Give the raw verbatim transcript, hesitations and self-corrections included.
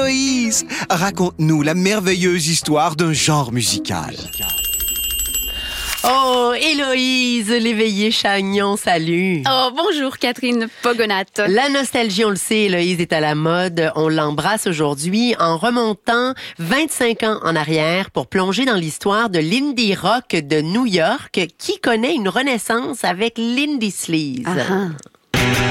Héloïse, raconte-nous la merveilleuse histoire d'un genre musical. Oh, Héloïse, l'éveillée Chagnon, salut! Oh, bonjour Catherine Pogonat. La nostalgie, on le sait, Héloïse est à la mode. On l'embrasse aujourd'hui en remontant vingt-cinq ans en arrière pour plonger dans l'histoire de l'indie rock de New York qui connaît une renaissance avec l'indie sleaze. Ah ah.